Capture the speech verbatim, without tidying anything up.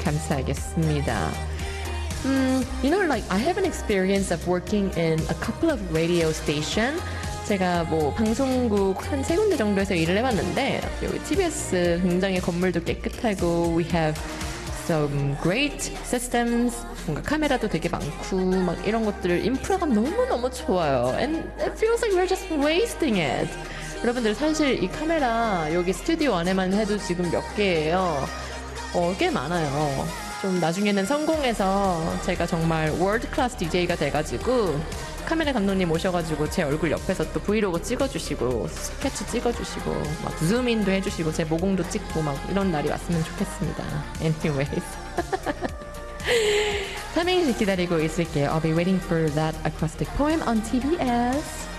감사하겠습니다. Um, you know, like I have an experience of working in a couple of radio station. 제가 뭐 방송국 한 세 군데 정도에서 일을 해봤는데 여기 티비에스 굉장히 건물도 깨끗하고 we have some great systems. 뭔가 카메라도 되게 많고 막 이런 것들 인프라가 너무너무 좋아요. And it feels like we're just wasting it. 여러분들 사실 이 카메라 여기 스튜디오 안에만 해도 지금 몇 개예요. 어, 꽤 많아요. 좀 나중에는 성공해서 제가 정말 월드 클래스 디제이가 돼가지고 카메라 감독님 오셔가지고 제 얼굴 옆에서 또 브이로그 찍어주시고 스케치 찍어주시고 막 줌인도 해주시고 제 모공도 찍고 막 이런 날이 왔으면 좋겠습니다. Anyways. 삼행시 기다리고 있을게요. I'll be waiting for that acoustic poem on T B S.